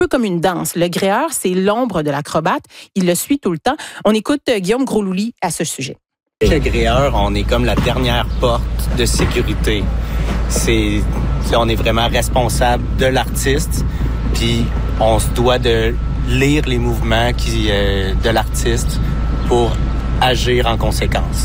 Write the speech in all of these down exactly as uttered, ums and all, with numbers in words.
peu comme une danse. Le gréeur, c'est l'ombre de l'acrobate. Il le suit tout le temps. On écoute euh, Guillaume Grosloulis à ce sujet. Le gréeur, on est comme la dernière porte de sécurité. C'est, on est vraiment responsable de l'artiste, puis on se doit de lire les mouvements qui, euh, de l'artiste pour agir en conséquence.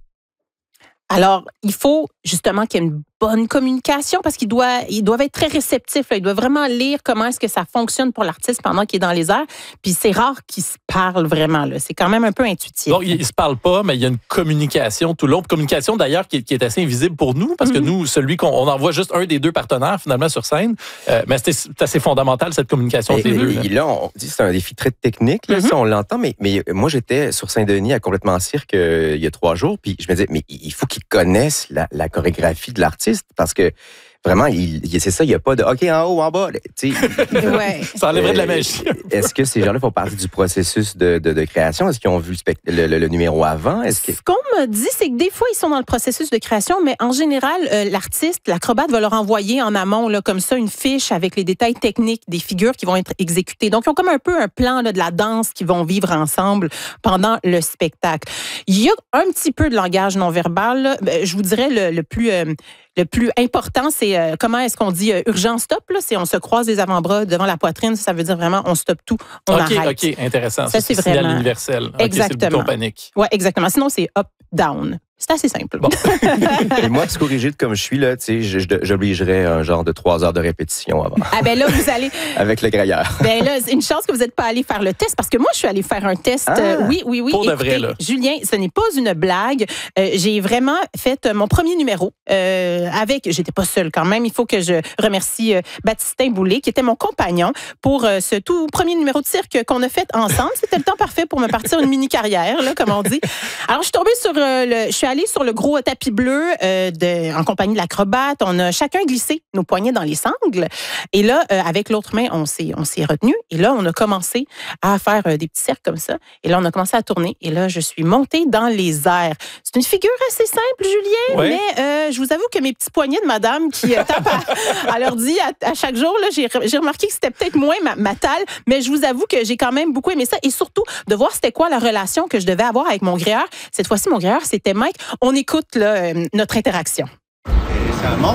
Alors, il faut justement qu'il y ait une bonne communication parce qu'ils doivent, ils doivent être très réceptifs. Là. Ils doivent vraiment lire comment est-ce que ça fonctionne pour l'artiste pendant qu'il est dans les airs. Puis c'est rare qu'ils se parlent vraiment. Là. C'est quand même un peu intuitif. Donc, ils ne se parlent pas, mais il y a une communication tout le long. Communication d'ailleurs qui, qui est assez invisible pour nous parce mm-hmm. que nous, celui qu'on on envoie juste un des deux partenaires finalement sur scène. Euh, mais c'est, c'est assez fondamental cette communication entre les deux. Là. là, on dit que c'est un défi très technique, là, mm-hmm. ça, on l'entend, mais, mais moi j'étais sur Saint-Denis à Complètement Cirque euh, il y a trois jours, puis je me disais, mais il faut qu'ils connaissent la, la chorégraphie de l'artiste parce que vraiment, il, il, c'est ça, il n'y a pas de OK en haut, en bas. Tu sais, ouais. Ça enlèverait euh, de la magie. Est-ce que ces gens-là font partie du processus de, de, de création? Est-ce qu'ils ont vu le, spect- le, le, le numéro avant? Est-ce que... Ce qu'on me dit, c'est que des fois, ils sont dans le processus de création, mais en général, euh, l'artiste, l'acrobate va leur envoyer en amont, là, comme ça, une fiche avec les détails techniques des figures qui vont être exécutées. Donc, ils ont comme un peu un plan là, de la danse qu'ils vont vivre ensemble pendant le spectacle. Il y a un petit peu de langage non-verbal. Là. Je vous dirais le, le plus... Euh, Le plus important, c'est euh, comment est-ce qu'on dit euh, urgent stop. Là, c'est on se croise les avant-bras devant la poitrine. Ça veut dire vraiment on stoppe tout, on okay, arrête. OK, intéressant. Ça, ça c'est, c'est vraiment... signal universel. Okay, exactement. C'est le bouton panique. Oui, exactement. Sinon, c'est up, down. C'est assez simple. Bon. Et moi, psychorigide comme je suis, là, tu sais, j'obligerais un genre de trois heures de répétition avant. Ah ben là, vous allez... Avec le grailleur. Ben là, c'est une chance que vous n'êtes pas allé faire le test, parce que moi, je suis allée faire un test. Ah, euh, oui, oui, oui. Pour de Écoutez, vrai, là. Julien, ce n'est pas une blague. Euh, j'ai vraiment fait euh, mon premier numéro euh, avec... J'étais pas seule quand même. Il faut que je remercie euh, Baptistin Boulay, qui était mon compagnon pour euh, ce tout premier numéro de cirque qu'on a fait ensemble. C'était le temps parfait pour me partir une mini-carrière, là, comme on dit. Alors, je suis tombée sur euh, le... Je suis allée sur le gros tapis bleu euh, de, en compagnie de l'acrobate. On a chacun glissé nos poignets dans les sangles. Et là, euh, avec l'autre main, on s'est, on s'est retenu. Et là, on a commencé à faire euh, des petits cercles comme ça. Et là, on a commencé à tourner. Et là, je suis montée dans les airs. C'est une figure assez simple, Julien, oui. mais euh, je vous avoue que mes petits poignets de madame qui euh, tapent à, à l'ordi à, à chaque jour, là, j'ai, j'ai remarqué que c'était peut-être moins ma, ma taille, mais je vous avoue que j'ai quand même beaucoup aimé ça. Et surtout, de voir c'était quoi la relation que je devais avoir avec mon gréeur. Cette fois-ci, mon gréeur, c'était Mike. On écoute là, euh, notre interaction. Et ça monte.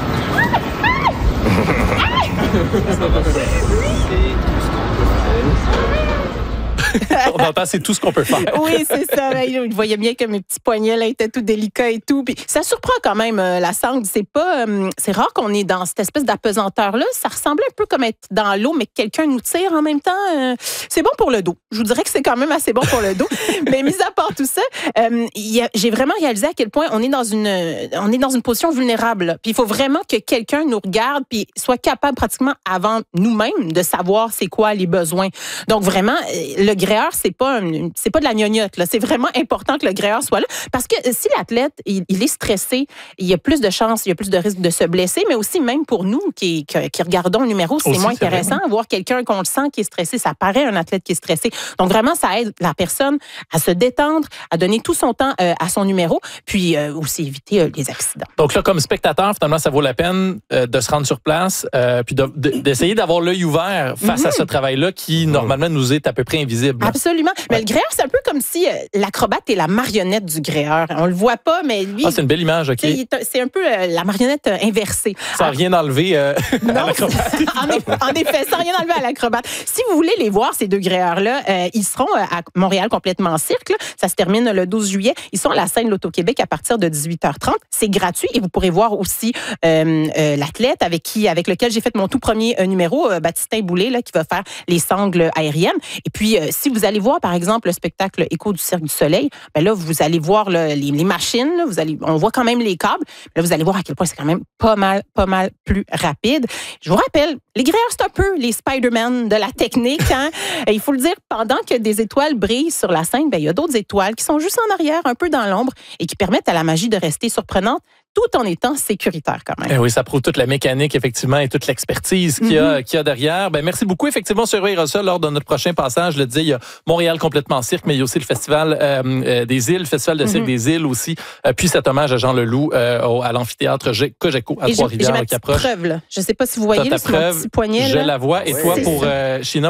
On entend, c'est tout ce qu'on peut faire. Oui, c'est ça. Vous voyez bien que mes petits poignets là étaient tout délicats et tout. Puis ça surprend quand même euh, la sangle. C'est pas, euh, c'est rare qu'on est dans cette espèce d'apesanteur là. Ça ressemble un peu comme être dans l'eau, mais que quelqu'un nous tire en même temps. Euh, c'est bon pour le dos. Je vous dirais que c'est quand même assez bon pour le dos. Mais mis à part tout ça, euh, y a, j'ai vraiment réalisé à quel point on est dans une, on est dans une position vulnérable. Là. Puis il faut vraiment que quelqu'un nous regarde puis soit capable pratiquement avant nous-mêmes de savoir c'est quoi les besoins. Donc vraiment, le gréeur, c'est pas un, c'est pas de la gnognotte là, c'est vraiment important que le gréeur soit là parce que si l'athlète il, il est stressé, il y a plus de chances, il y a plus de risques de se blesser, mais aussi même pour nous qui, qui, qui regardons le numéro, c'est aussi, moins c'est intéressant vrai. Voir quelqu'un qu'on le sent qui est stressé, ça paraît un athlète qui est stressé. Donc vraiment ça aide la personne à se détendre, à donner tout son temps euh, à son numéro, puis euh, aussi éviter euh, les accidents. Donc là comme spectateur, finalement ça vaut la peine euh, de se rendre sur place euh, puis de, de, d'essayer d'avoir l'œil ouvert face mm-hmm. à ce travail-là qui normalement nous est à peu près invisible. Absolument. Mais ouais. Le gréeur, c'est un peu comme si euh, l'acrobate est la marionnette du gréeur. On le voit pas, mais lui... Ah, c'est une belle image, OK. C'est, c'est un peu euh, la marionnette euh, inversée. Sans Alors, rien enlever euh, non, à l'acrobate. en, effet, en effet, sans rien enlever à l'acrobate. Si vous voulez les voir, ces deux gréeurs-là, euh, ils seront euh, à Montréal complètement cirque. Là. Ça se termine le douze juillet. Ils sont à la scène L'Auto-Québec à partir de dix-huit heures trente. C'est gratuit et vous pourrez voir aussi euh, euh, l'athlète avec qui, avec lequel j'ai fait mon tout premier euh, numéro, euh, Baptistin Boulay, là, qui va faire les sangles aériennes. Et puis, euh, si vous allez voir, par exemple, le spectacle Écho du Cirque du Soleil, ben là, vous allez voir là, les, les machines, là, vous allez, on voit quand même les câbles. Là, vous allez voir à quel point c'est quand même pas mal, pas mal plus rapide. Je vous rappelle, les gréeurs, c'est un peu les Spider-Man de la technique. Hein? Il faut le dire, pendant que des étoiles brillent sur la scène, ben, il y a d'autres étoiles qui sont juste en arrière, un peu dans l'ombre, et qui permettent à la magie de rester surprenante, tout en étant sécuritaire quand même. Eh oui, ça prouve toute la mécanique, effectivement, et toute l'expertise qu'il y a, mm-hmm. qu'il y a derrière. Ben, merci beaucoup. Effectivement, on surveillera ça lors de notre prochain passage. Je le disais, il y a Montréal complètement cirque, mais il y a aussi le Festival euh, euh, des îles, le Festival de cirque mm-hmm. des îles aussi. Euh, puis cet hommage à Jean Leloup euh, au, à l'amphithéâtre Cogeco à Trois-Rivières qui approche. Preuve, là. Je ne sais pas si vous voyez, là, c'est mon petit poignet. Je là. la vois. Et ouais. toi, pour euh, Sheena,